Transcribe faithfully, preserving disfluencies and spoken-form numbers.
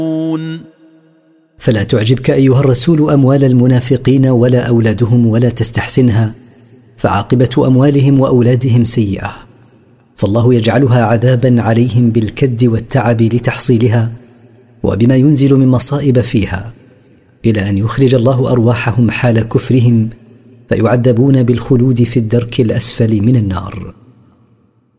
فلا تعجبك أيها الرسول أموال المنافقين ولا أولادهم، ولا تستحسنها، فعاقبة أموالهم وأولادهم سيئة، فالله يجعلها عذابا عليهم بالكد والتعب لتحصيلها، وبما ينزل من مصائب فيها، إلى أن يخرج الله أرواحهم حال كفرهم فيعذبون بالخلود في الدرك الأسفل من النار.